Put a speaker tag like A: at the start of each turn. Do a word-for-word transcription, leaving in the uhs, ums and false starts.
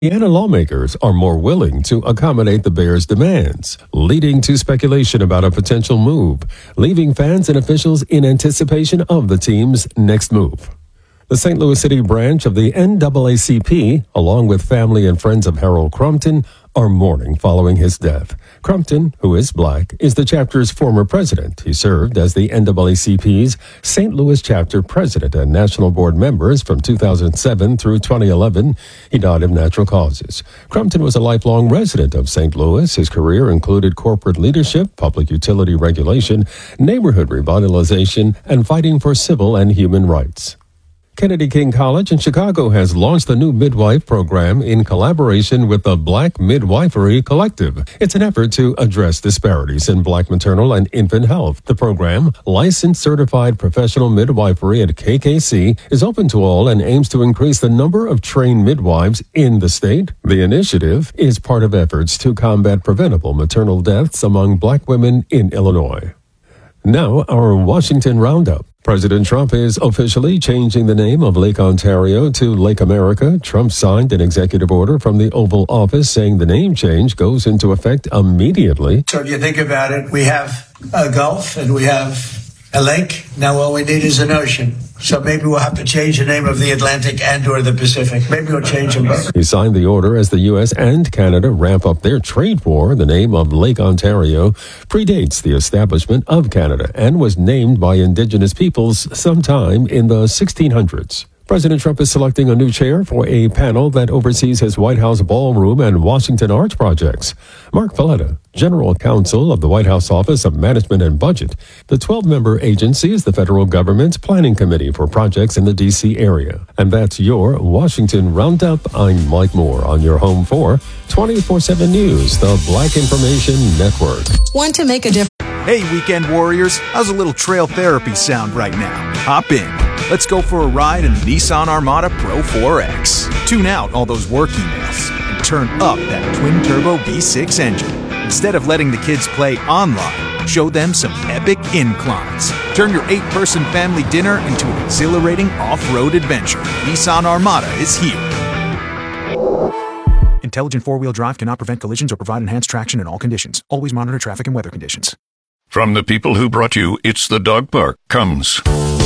A: Indiana lawmakers are more willing to accommodate the Bears' demands, leading to speculation about a potential move, leaving fans and officials in anticipation of the team's next move. The Saint Louis City branch of the N double A C P, along with family and friends of Harold Crumpton, are mourning following his death. Crumpton, who is black, is the chapter's former president. He served as the N double A C P's Saint Louis chapter president and national board members from two thousand seven through twenty eleven. He died of natural causes. Crumpton was a lifelong resident of Saint Louis. His career included corporate leadership, public utility regulation, neighborhood revitalization, and fighting for civil and human rights. Kennedy King College in Chicago has launched the new midwife program in collaboration with the Black Midwifery Collective. It's an effort to address disparities in black maternal and infant health. The program, Licensed Certified Professional Midwifery at K K C, is open to all and aims to increase the number of trained midwives in the state. The initiative is part of efforts to combat preventable maternal deaths among black women in Illinois. Now, our Washington Roundup. President Trump is officially changing the name of Lake Ontario to Lake America. Trump signed an executive order from the Oval Office saying the name change goes into effect immediately.
B: So if you think about it, we have a Gulf and we have a lake. Now all we need is an ocean. So maybe we'll have to change the name of the Atlantic and or the Pacific. Maybe we'll change them both.
A: He signed the order as the U S and Canada ramp up their trade war. The name of Lake Ontario predates the establishment of Canada and was named by Indigenous peoples sometime in the sixteen hundreds. President Trump is selecting a new chair for a panel that oversees his White House ballroom and Washington Arts projects. Mark Valletta, General Counsel of the White House Office of Management and Budget. The twelve-member agency is the federal government's planning committee for projects in the D C area. And that's your Washington Roundup. I'm Mike Moore on your home for twenty-four seven News, the Black Information Network.
C: Want to make a difference?
D: Hey, weekend warriors, how's a little trail therapy sound right now? Hop in. Let's go for a ride in the Nissan Armada Pro four X. Tune out all those work emails and turn up that twin-turbo V six engine. Instead of letting the kids play online, show them some epic inclines. Turn your eight-person family dinner into an exhilarating off-road adventure. Nissan Armada is here. Intelligent four-wheel drive cannot prevent collisions or provide enhanced traction in all conditions. Always monitor traffic and weather conditions.
E: From the people who brought you It's the Dog Park comes